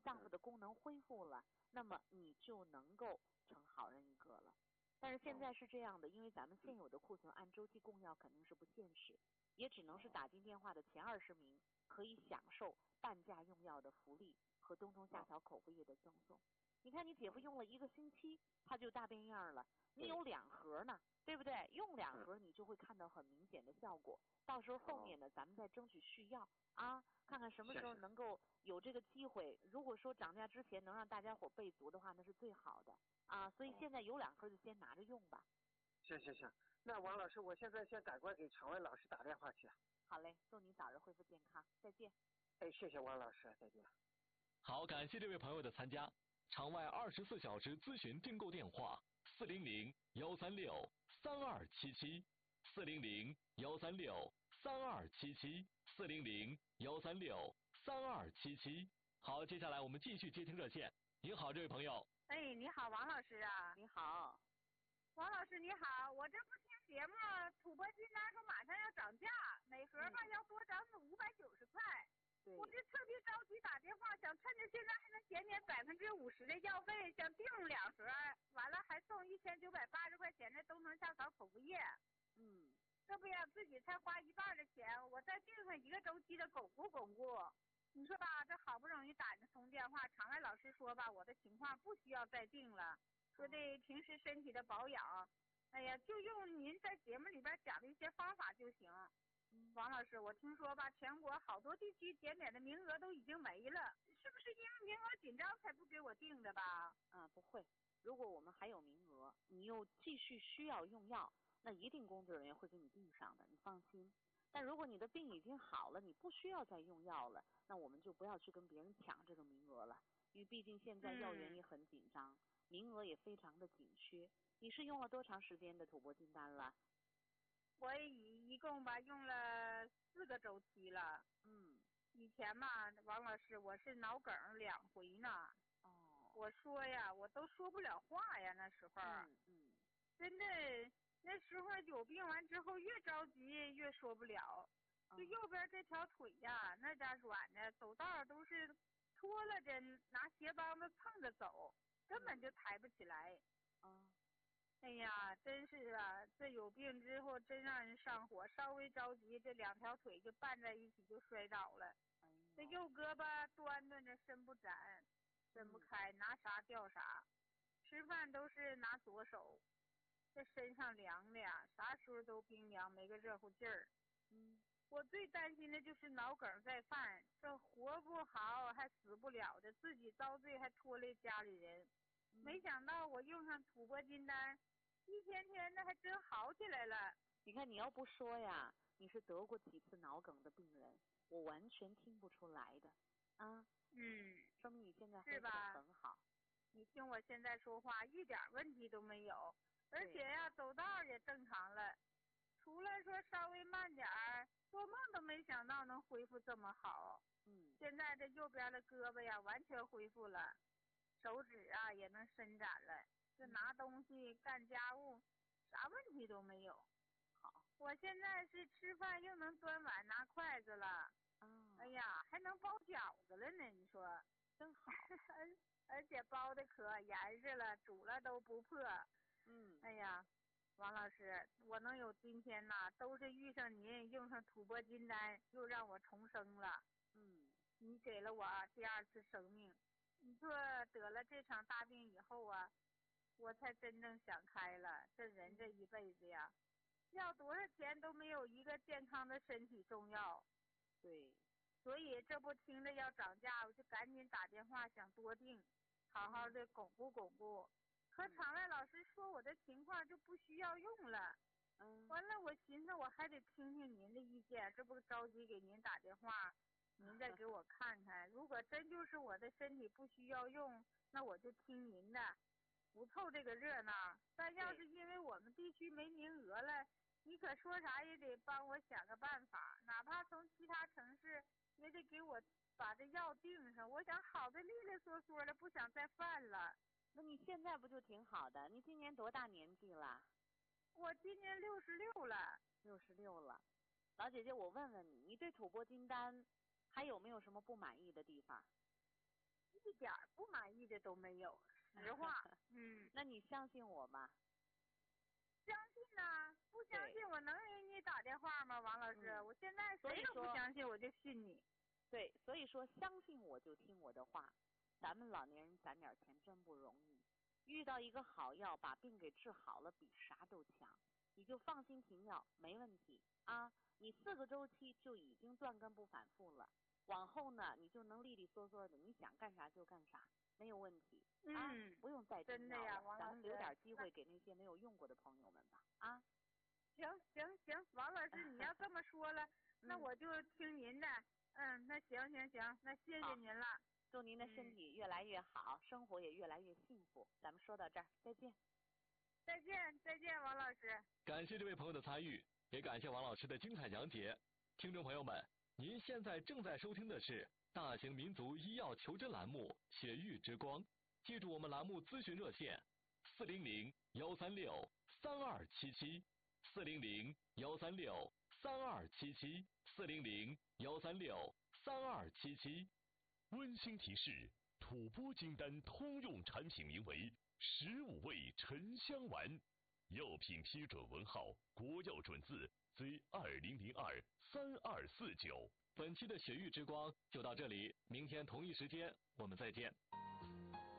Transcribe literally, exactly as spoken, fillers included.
脏腑的功能恢复了，那么你就能够成好人一个了。但是现在是这样的，因为咱们现有的库存按周期供药肯定是不现实，也只能是打进电话的前二十名可以享受半价用药的福利和冬虫夏草口服液的赠送。你看你姐夫用了一个星期，他就大变样了。你有两盒呢，对不对？用两盒你就会看到很明显的效果。到时候后面呢，咱们再争取续药啊，看看什么时候能够有这个机会。如果说涨价之前能让大家伙备足的话，那是最好的啊。所以现在有两盒就先拿着用吧。 行行行，那王老师，我现在先赶快给场外老师打电话去。 好嘞，祝你早日恢复健康，再见。 哎，谢谢王老师，再见。 好，感谢这位朋友的参加。场外二十四小时咨询订购电话：四零零幺三六三二七七，四零零幺三六三二七七，四零零幺三六三二七七。好，接下来我们继续接听热线。您好，这位朋友。 哎，你好，王老师啊。 你好。 王老师你好，我这不听节目，土拨金丹说马上要涨价，每盒吧、嗯、要多涨五百九十块。 对。 我这特别着急打电话，想趁着现在还能减免百分之五十的药费，想订两盒，完了还送一千九百八十块钱的冬虫夏草口服液。 嗯。 这不呀，自己才花一半的钱，我再订上一个周期的巩固巩固。你说吧，这好不容易打着通电话，场外老师说吧，我的情况不需要再订了，说这平时身体的保养，哎呀，就用您在节目里边讲的一些方法就行。王老师，我听说吧，全国好多地区减免的名额都已经没了，是不是因为名额紧张才不给我订的吧？ 啊，不会，如果我们还有名额，你又继续需要用药，那一定工作人员会给你订上的，你放心。但如果你的病已经好了，你不需要再用药了，那我们就不要去跟别人抢这个名额了，因为毕竟现在药源也很紧张，嗯、名额也非常的紧缺。你是用了多长时间的土拨金丹了？ 我一一共吧用了四个周期了。 嗯。 以前嘛，王老师，我是脑梗两回呢。 哦。 我说呀，我都说不了话呀，那时候。 嗯嗯。 真的。那时候有病完之后越着急越说不了，就右边这条腿呀，那家软的，走道都是拖了着拿鞋帮子蹭着走，根本就抬不起来。 啊， 哎呀，真是啊，这有病之后真让人上火，稍微着急这两条腿就绊在一起就摔倒了。 哎、 这右胳膊端端着伸不展，伸不开，拿啥掉啥，吃饭都是拿左手。这身上凉的呀，啥时候都冰凉，没个热乎劲儿。 嗯， 我最担心的就是脑梗再犯，这活不好还死不了的，自己遭罪还拖累家里人。 嗯、 没想到我用上土拨金丹，一天天的还真好起来了。 你看你要不说呀，你是得过几次脑梗的病人，我完全听不出来的啊。 嗯， 说明你现在是吧？ 很好。 你听我现在说话一点问题都没有。而且呀，走道也正常了，除了说稍微慢点儿，做梦都没想到能恢复这么好。 嗯， 现在这右边的胳膊呀，完全恢复了，手指啊也能伸展了，这拿东西、干家务，啥问题都没有。 好， 我现在是吃饭又能端碗拿筷子了。 啊， 哎呀，还能包饺子了呢，你说真好。 而而且包的可严实了，煮了都不破。 嗯， 哎呀，王老师，我能有今天呐，都是遇上您，用上土拨金丹，又让我重生了。 嗯， 你给了我第二次生命。你说得了这场大病以后啊，我才真正想开了。这人这一辈子呀，要多少钱都没有一个健康的身体重要。 对。 所以这不听着要涨价，我就赶紧打电话想多订，好好的巩固巩固。可场外老师说我的情况就不需要用了， 嗯， 完了我寻思我还得听听您的意见，这不着急给您打电话，您再给我看看，如果真就是我的身体不需要用，那我就听您的，不凑这个热闹。但要是因为我们地区没名额了，你可说啥也得帮我想个办法，哪怕从其他城市也得给我把这药订上，我想好的利利索索的，不想再犯了。 那你现在不就挺好的？你今年多大年纪了？ 我今年六十六了。 六十六了，老姐姐，我问问你，你对土拨金丹还有没有什么不满意的地方？ 一点儿不满意的都没有，实话。嗯， 那你相信我吗？ 相信呢，不相信我能给你打电话吗，王老师？ 嗯、 我现在谁都不相信，我就信你。 对，所以说相信我就听我的话。咱们老年人攒点钱真不容易，遇到一个好药把病给治好了，比啥都强。你就放心停药，没问题啊。你四个周期就已经断根不反复了，往后呢你就能利利索索的，你想干啥就干啥，没有问题啊， 嗯、 不用再真的呀，王老师， 咱们留点机会给那些没有用过的朋友们吧啊。 行行行，王老师你要这么说了，那我就听您的。嗯，那行行行，那谢谢您了。 祝您的身体越来越好，嗯、生活也越来越幸福。咱们说到这儿，再见。 再见再见，王老师。 感谢这位朋友的参与，也感谢王老师的精彩讲解。听众朋友们，您现在正在收听的是大型民族医药求诊栏目《血域之光》。记住我们栏目咨询热线：四零零幺三六三二七七，四零零幺三六三二七七，四零零幺三六三二七七。 温馨提示：吐蕃金丹通用产品名为十五味沉香丸，药品批准文号国药准字 Z 二零零二三二四九。 本期的血域之光就到这里，明天同一时间我们再见。